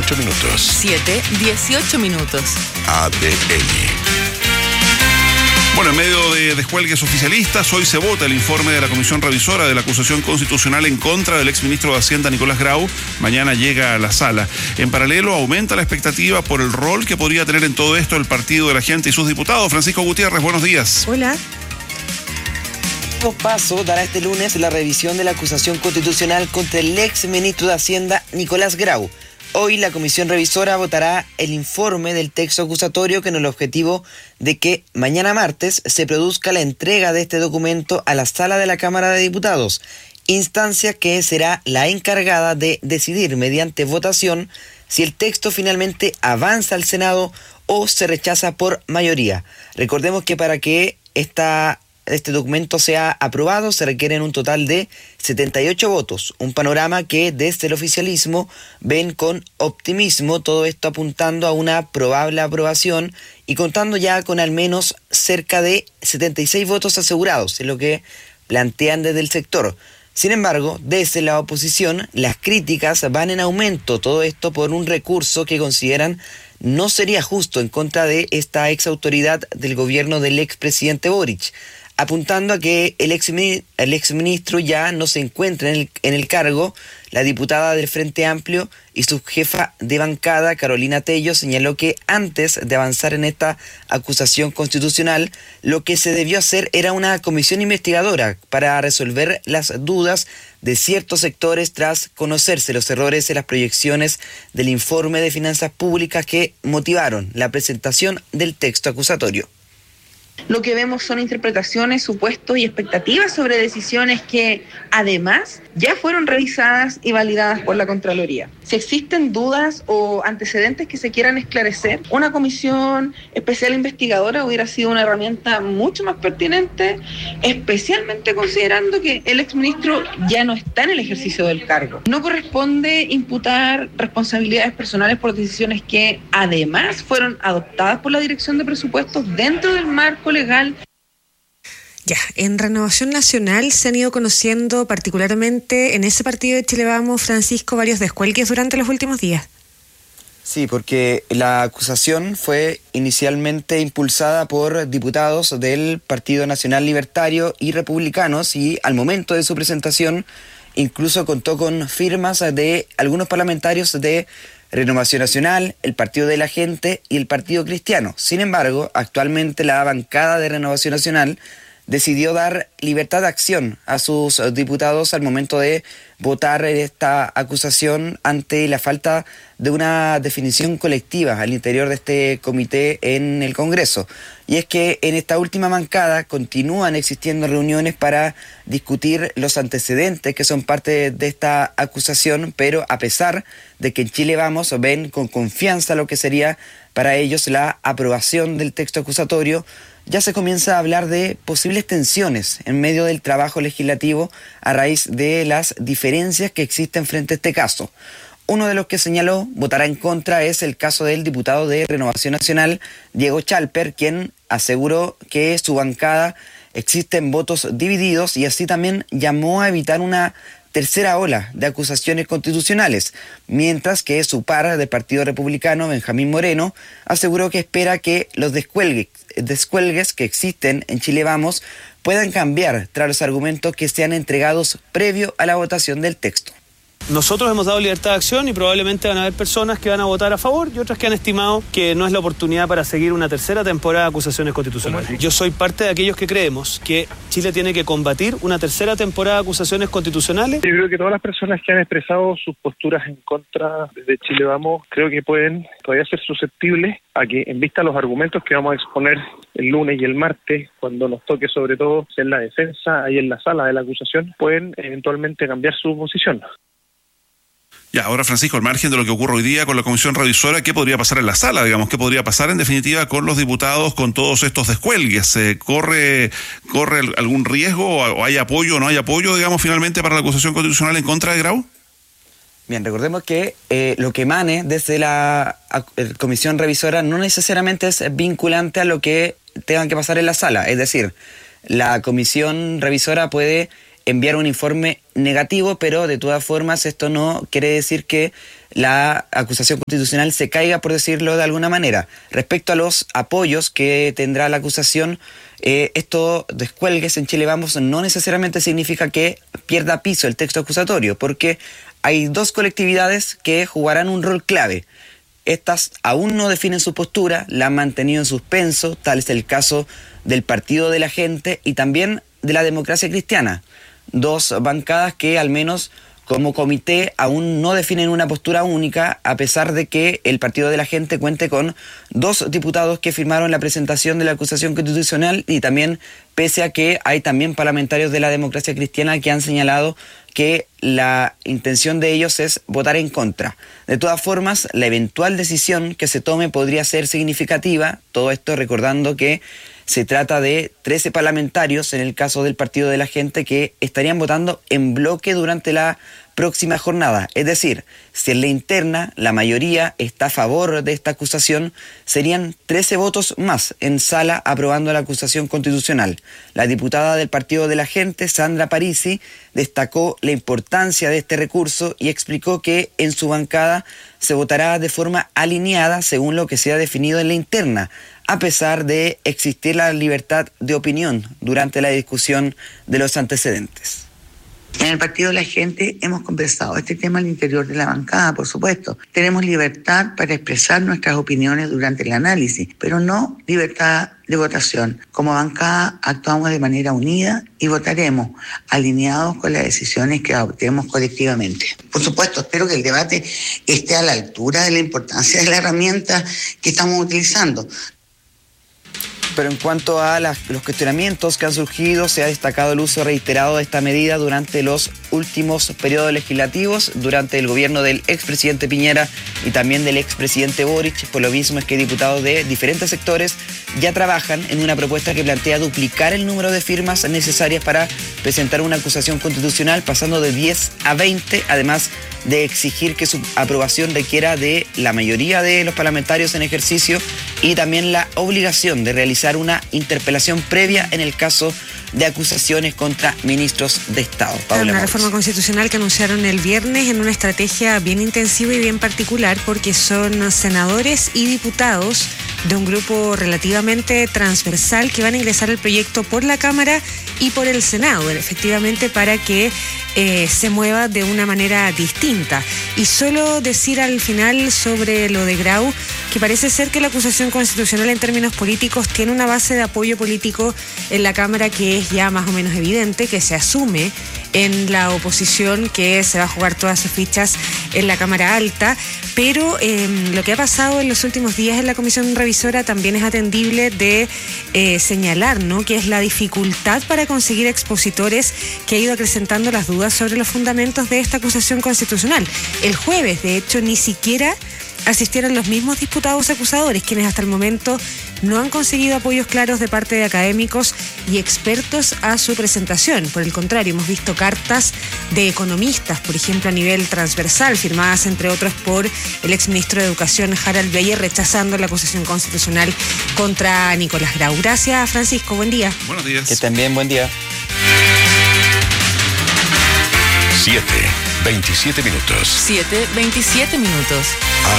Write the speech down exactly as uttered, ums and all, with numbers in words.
dieciocho minutos. siete, dieciocho minutos. A D N. Bueno, en medio de descuelgues oficialistas, hoy se vota el informe de la Comisión Revisora de la acusación constitucional en contra del exministro de Hacienda, Nicolás Grau. Mañana llega a la sala. En paralelo, aumenta la expectativa por el rol que podría tener en todo esto el Partido de la Gente y sus diputados. Francisco Gutiérrez, buenos días. Hola. Paso dará este lunes la revisión de la acusación constitucional contra el ex ministro de Hacienda, Nicolás Grau. Hoy la comisión revisora votará el informe del texto acusatorio con el objetivo de que mañana martes se produzca la entrega de este documento a la sala de la Cámara de Diputados, instancia que será la encargada de decidir mediante votación si el texto finalmente avanza al Senado o se rechaza por mayoría. Recordemos que para que esta este documento sea aprobado se requieren un total de setenta y ocho votos, un panorama que desde el oficialismo ven con optimismo, todo esto apuntando a una probable aprobación y contando ya con al menos cerca de setenta y seis votos asegurados, es lo que plantean desde el sector. Sin embargo, desde la oposición, las críticas van en aumento, todo esto por un recurso que consideran no sería justo en contra de esta ex autoridad del gobierno del expresidente Boric, apuntando a que el ex, el exministro ya no se encuentra en el, en el cargo. La diputada del Frente Amplio y su jefa de bancada, Carolina Tello, señaló que antes de avanzar en esta acusación constitucional, lo que se debió hacer era una comisión investigadora para resolver las dudas de ciertos sectores tras conocerse los errores en las proyecciones del informe de finanzas públicas que motivaron la presentación del texto acusatorio. Lo que vemos son interpretaciones, supuestos y expectativas sobre decisiones que, además, ya fueron revisadas y validadas por la Contraloría. Si existen dudas o antecedentes que se quieran esclarecer, una comisión especial investigadora hubiera sido una herramienta mucho más pertinente, especialmente considerando que el exministro ya no está en el ejercicio del cargo. No corresponde imputar responsabilidades personales por decisiones que, además, fueron adoptadas por la Dirección de Presupuestos dentro del marco legal. Ya, en Renovación Nacional se han ido conociendo particularmente en ese partido de Chile Vamos, Francisco, varios descuelgues durante los últimos días. Sí, porque la acusación fue inicialmente impulsada por diputados del Partido Nacional Libertario y Republicanos y al momento de su presentación incluso contó con firmas de algunos parlamentarios de Renovación Nacional, el Partido de la Gente y el Partido Cristiano. Sin embargo, actualmente la bancada de Renovación Nacional decidió dar libertad de acción a sus diputados al momento de votar esta acusación ante la falta de una definición colectiva al interior de este comité en el Congreso. Y es que en esta última bancada continúan existiendo reuniones para discutir los antecedentes que son parte de esta acusación, pero a pesar de que en Chile Vamos ven con confianza lo que sería para ellos la aprobación del texto acusatorio, ya se comienza a hablar de posibles tensiones en medio del trabajo legislativo a raíz de las diferencias que existen frente a este caso. Uno de los que señaló votará en contra es el caso del diputado de Renovación Nacional, Diego Chalper, quien aseguró que su bancada existen votos divididos y así también llamó a evitar una tercera ola de acusaciones constitucionales, mientras que su par del Partido Republicano, Benjamín Moreno, aseguró que espera que los descuelgues, descuelgues que existen en Chile Vamos puedan cambiar tras los argumentos que sean entregados previo a la votación del texto. Nosotros hemos dado libertad de acción y probablemente van a haber personas que van a votar a favor y otras que han estimado que no es la oportunidad para seguir una tercera temporada de acusaciones constitucionales. Yo soy parte de aquellos que creemos que Chile tiene que combatir una tercera temporada de acusaciones constitucionales. Yo creo que todas las personas que han expresado sus posturas en contra de Chile Vamos, creo que pueden todavía ser susceptibles a que, en vista de los argumentos que vamos a exponer el lunes y el martes, cuando nos toque sobre todo ser la defensa ahí en la sala de la acusación, pueden eventualmente cambiar su posición. Ya, ahora Francisco, al margen de lo que ocurre hoy día con la comisión revisora, ¿qué podría pasar en la sala? Digamos, ¿qué podría pasar en definitiva con los diputados con todos estos descuelgues? ¿Se corre, corre algún riesgo o hay apoyo o no hay apoyo, digamos, finalmente para la acusación constitucional en contra de Grau? Bien, recordemos que eh, lo que emane desde la a, comisión revisora no necesariamente es vinculante a lo que tengan que pasar en la sala. Es decir, la comisión revisora puede enviar un informe negativo, pero de todas formas esto no quiere decir que la acusación constitucional se caiga, por decirlo de alguna manera. Respecto a los apoyos que tendrá la acusación, eh, esto descuelgues en Chile Vamos no necesariamente significa que pierda piso el texto acusatorio, porque hay dos colectividades que jugarán un rol clave. Estas aún no definen su postura, la han mantenido en suspenso, tal es el caso del Partido de la Gente y también de la Democracia Cristiana. Dos bancadas que al menos como comité aún no definen una postura única, a pesar de que el Partido de la Gente cuente con dos diputados que firmaron la presentación de la acusación constitucional y también pese a que hay también parlamentarios de la Democracia Cristiana que han señalado que la intención de ellos es votar en contra. De todas formas, la eventual decisión que se tome podría ser significativa, todo esto recordando que se trata de trece parlamentarios, en el caso del Partido de la Gente, que estarían votando en bloque durante la próxima jornada. Es decir, si en la interna la mayoría está a favor de esta acusación, serían trece votos más en sala aprobando la acusación constitucional. La diputada del Partido de la Gente, Sandra Parisi, destacó la importancia de este recurso y explicó que en su bancada se votará de forma alineada según lo que se ha definido en la interna, a pesar de existir la libertad de opinión durante la discusión de los antecedentes. En el Partido de la Gente hemos conversado este tema al interior de la bancada, por supuesto. Tenemos libertad para expresar nuestras opiniones durante el análisis, pero no libertad de votación. Como bancada actuamos de manera unida y votaremos alineados con las decisiones que adoptemos colectivamente. Por supuesto, espero que el debate esté a la altura de la importancia de la herramienta que estamos utilizando. Pero en cuanto a las, los cuestionamientos que han surgido, se ha destacado el uso reiterado de esta medida durante los últimos periodos legislativos, durante el gobierno del expresidente Piñera y también del expresidente Boric. Por lo mismo es que diputados de diferentes sectores ya trabajan en una propuesta que plantea duplicar el número de firmas necesarias para presentar una acusación constitucional, pasando de diez a veinte, además de exigir que su aprobación requiera de la mayoría de los parlamentarios en ejercicio y también la obligación de realizar una interpelación previa en el caso de acusaciones contra ministros de Estado. Paula, una Mauricio. Reforma constitucional que anunciaron el viernes en una estrategia bien intensiva y bien particular, porque son senadores y diputados de un grupo relativamente transversal que van a ingresar el proyecto por la Cámara y por el Senado, efectivamente para que eh, se mueva de una manera distinta. Y solo decir al final sobre lo de Grau, que parece ser que la acusación constitucional en términos políticos tiene una base de apoyo político en la Cámara que es ya más o menos evidente, que se asume en la oposición, que se va a jugar todas sus fichas en la Cámara Alta, pero eh, lo que ha pasado en los últimos días en la Comisión Revisora también es atendible de eh, señalar, ¿no?, que es la dificultad para conseguir expositores que ha ido acrecentando las dudas sobre los fundamentos de esta acusación constitucional. El jueves, de hecho, ni siquiera asistieron los mismos diputados acusadores, quienes hasta el momento no han conseguido apoyos claros de parte de académicos y expertos a su presentación. Por el contrario, hemos visto cartas de economistas, por ejemplo, a nivel transversal, firmadas entre otros por el exministro de Educación, Harald Beyer, rechazando la acusación constitucional contra Nicolás Grau. Gracias, Francisco. Buen día. Buenos días. Que también buen día. siete, veintisiete minutos. siete, veintisiete minutos.